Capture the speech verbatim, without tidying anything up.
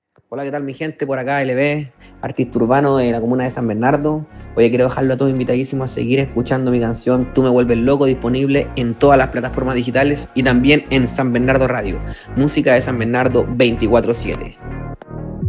Hola, ¿qué tal mi gente? Por acá L B, artista urbano de la comuna de San Bernardo. Oye, quiero dejarlo a todos invitadísimos a seguir escuchando mi canción Tú me vuelves loco, disponible en todas las plataformas digitales y también en San Bernardo Radio, música de San Bernardo veinticuatro siete.